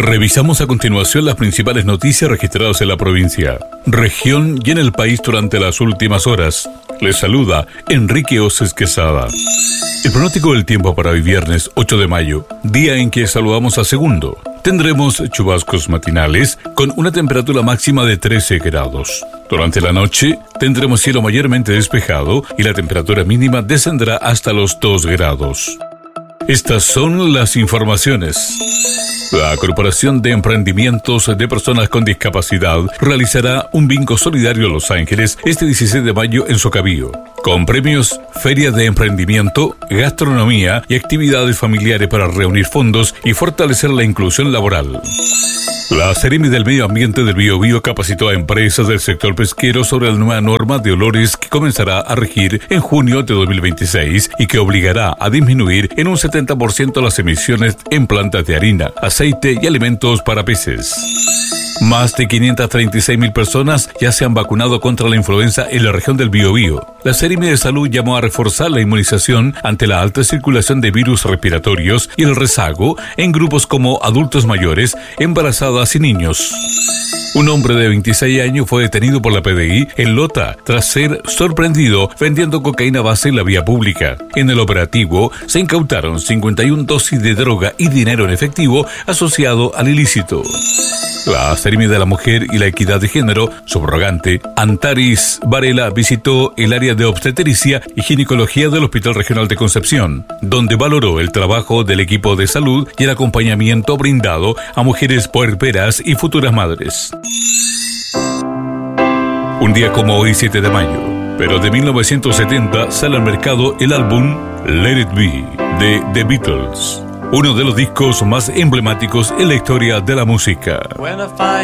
Revisamos a continuación las principales noticias registradas en la provincia, región y en el país durante las últimas horas. Les saluda Enrique Oces Quesada. El pronóstico del tiempo para hoy viernes 8 de mayo, día en que saludamos a segundo. Tendremos chubascos matinales con una temperatura máxima de 13 grados. Durante la noche tendremos cielo mayormente despejado y la temperatura mínima descenderá hasta los 2 grados. Estas son las informaciones. La Corporación de Emprendimientos de Personas con Discapacidad realizará un bingo solidario en Los Ángeles este 16 de mayo en Socavío, con premios, feria de emprendimiento, gastronomía y actividades familiares para reunir fondos y fortalecer la inclusión laboral. La Seremi del Medio Ambiente del Biobío capacitó a empresas del sector pesquero sobre la nueva norma de olores que comenzará a regir en junio de 2026 y que obligará a disminuir en un 70% las emisiones en plantas de harina, aceite y alimentos para peces. Más de 536.000 personas ya se han vacunado contra la influenza en la región del Biobío. La Seremi de Salud llamó a reforzar la inmunización ante la alta circulación de virus respiratorios y el rezago en grupos como adultos mayores, embarazadas y niños. Un hombre de 26 años fue detenido por la PDI en Lota tras ser sorprendido vendiendo cocaína base en la vía pública. En el operativo se incautaron 51 dosis de droga y dinero en efectivo asociado al ilícito. La Seremi de la Mujer y la Equidad de Género, subrogante, Antaris Varela, visitó el área de obstetricia y ginecología del Hospital Regional de Concepción, donde valoró el trabajo del equipo de salud y el acompañamiento brindado a mujeres puerperas y futuras madres. Un día como hoy, 7 de mayo, pero de 1970 sale al mercado el álbum Let It Be de The Beatles, uno de los discos más emblemáticos en la historia de la música.